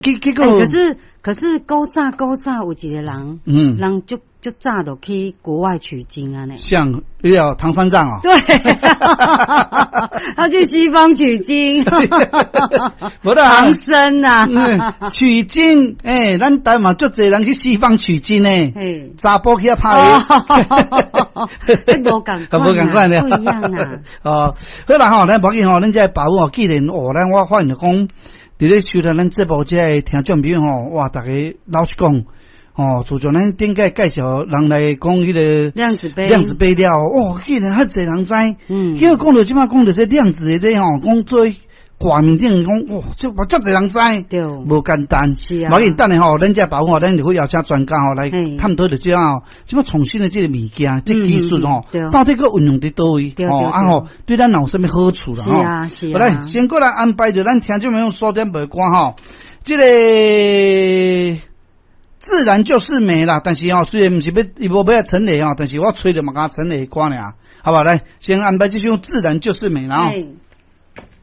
结果， 可是古早有一个人，人就早就去国外取经啊呢。 像要唐三藏哦。 对，他去西方取经，唐僧啊， 取经，咱台嘛足侪人去西方取经呢，查甫去拍无共款的，不一样啊。 哦，好啦吼，咱无紧吼，咱再把握，既然咱我发现讲。伫咧收听咱节目这个听众朋友吼，哇，大家老实讲，自从咱顶个介绍人来讲迄个量子杯了，竟然遐侪人知，结果讲到即摆讲到这量子的这吼，讲做挂面顶讲，这侪人知， 对， 无简单， 是啊。 无紧等下吼，咱再把握，咱就会邀请专家吼来探讨着这吼，即摆创新的这个物件，这技术吼，到底个运用伫倒位，对咱有什么好处啦？ 是啊，是啊。 好来，先过来安排着咱听众朋友锁点卖歌吼，这个自然就是美啦。但是虽然不是伊无要陈雷但是我吹着嘛，甲陈雷歌尔，好不好？来，先安排这首《自然就是美》，然后。